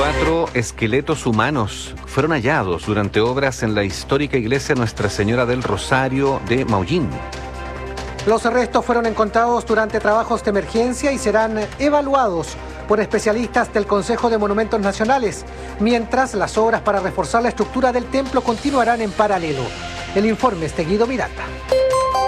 4 esqueletos humanos fueron hallados durante obras en la histórica iglesia Nuestra Señora del Rosario de Maullín. Los restos fueron encontrados durante trabajos de emergencia y serán evaluados por especialistas del Consejo de Monumentos Nacionales, mientras las obras para reforzar la estructura del templo continuarán en paralelo. El informe es de Guido Miranda.